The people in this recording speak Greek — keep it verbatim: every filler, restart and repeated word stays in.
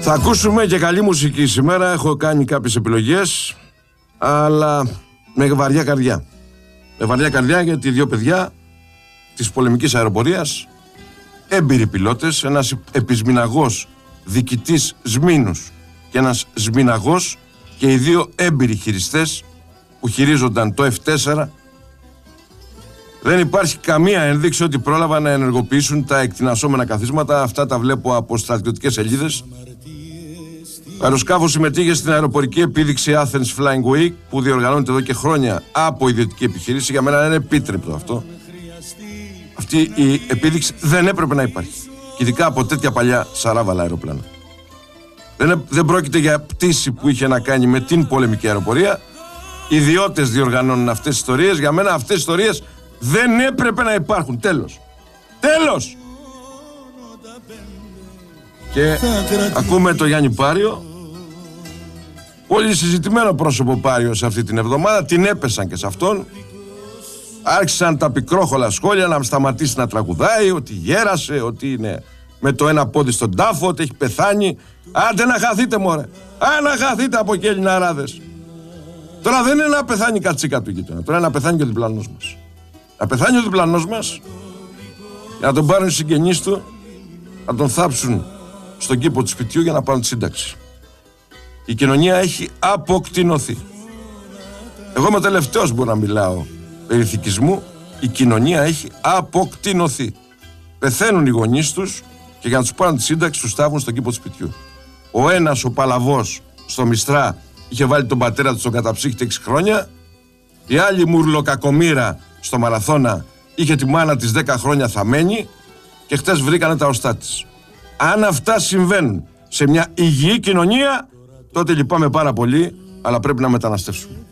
Θα ακούσουμε και καλή μουσική σήμερα. Έχω κάνει κάποιες επιλογές, αλλά με βαριά καρδιά. Με βαριά καρδιά γιατί δύο παιδιά της πολεμικής αεροπορίας, έμπειροι πιλότες, ένας επισμηναγός διοικητής Σμήνους και ένας σμηναγός, και οι δύο έμπειροι χειριστές που χειρίζονταν το εφ τέσσερα, δεν υπάρχει καμία ένδειξη ότι πρόλαβαν να ενεργοποιήσουν τα εκτινασσόμενα καθίσματα. Αυτά τα βλέπω από στρατιωτικές σελίδες. Το αεροσκάφος συμμετείχε στην αεροπορική επίδειξη Athens Flying Week που διοργανώνεται εδώ και χρόνια από ιδιωτική επιχείρηση. Για μένα είναι επίτρεπτο αυτό. Αυτή η επίδειξη δεν έπρεπε να υπάρχει. Και ειδικά από τέτοια παλιά σαράβαλα αεροπλάνα. Δεν, δεν πρόκειται για πτήση που είχε να κάνει με την πολεμική αεροπορία. Ιδιώτες διοργανώνουν αυτές τις ιστορίες. Για μένα αυτές τις ιστορίες δεν έπρεπε να υπάρχουν. Τέλος. Τέλος. Και ακούμε το Γιάννη Πάριο. Πολύ συζητημένο πρόσωπο Πάριο σε αυτή την εβδομάδα. Την έπεσαν και σε αυτόν. Άρχισαν τα πικρόχολα σχόλια να σταματήσει να τραγουδάει, ότι γέρασε, ότι είναι με το ένα πόδι στον τάφο, ότι έχει πεθάνει. Άντε να χαθείτε μωρέ. Α, να χαθείτε από εκεί Ελληναράδες. Τώρα δεν είναι να πεθάνει η κατσίκα του γείτονα. Τώρα είναι να πεθάνει και ο διπλανός μας. Να πεθάνει ο διπλανός μας για να τον πάρουν οι συγγενείς του, να τον θάψουν στον κήπο του σπιτιού για να πάρουν τη σύνταξη. Η κοινωνία έχει αποκτηνωθεί. Εγώ είμαι τελευταίος που μπορώ να μιλάω περί ηθικισμού. Η κοινωνία έχει αποκτηνωθεί. Πεθαίνουν οι γονείς τους και για να τους πάρουν τη σύνταξη τους στάβουν στον κήπο του σπιτιού. Ο ένας, ο Παλαβός, στο Μιστρά, είχε βάλει τον πατέρα του στον καταψύχτη έξι χρόνια. Η άλλη μουρλοκακομήρα στο Μαραθώνα είχε τη μάνα της δέκα χρόνια θαμμένη και χτες βρήκανε τα οστά της. Αν αυτά συμβαίνουν σε μια υγιή κοινωνία, τότε λυπάμαι πάρα πολύ, αλλά πρέπει να μεταναστεύσουμε.